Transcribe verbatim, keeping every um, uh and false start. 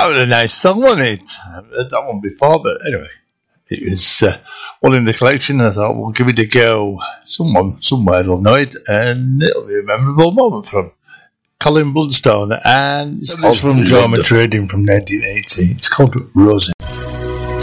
That was a nice song, wasn't it? I've heard that one before, but anyway, it was uh, one in the collection. I thought we'll give it a go. Someone somewhere will know it, and it'll be a memorable moment from Colin Bloodstone. And it's called from Drama Trading from nineteen eighty. It's called Rosie.